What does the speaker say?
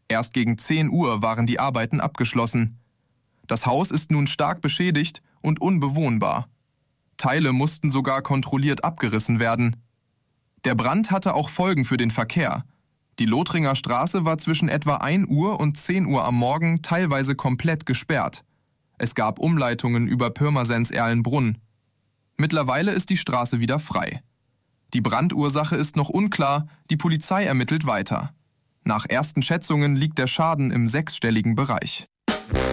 Erst gegen 10 Uhr waren die Arbeiten abgeschlossen. Das Haus ist nun stark beschädigt und unbewohnbar. Teile mussten sogar kontrolliert abgerissen werden. Der Brand hatte auch Folgen für den Verkehr. Die Lothringer Straße war zwischen etwa 1 Uhr und 10 Uhr am Morgen teilweise komplett gesperrt. Es gab Umleitungen über Pirmasens-Erlenbrunn. Mittlerweile ist die Straße wieder frei. Die Brandursache ist noch unklar, die Polizei ermittelt weiter. Nach ersten Schätzungen liegt der Schaden im 6-stelligen Bereich.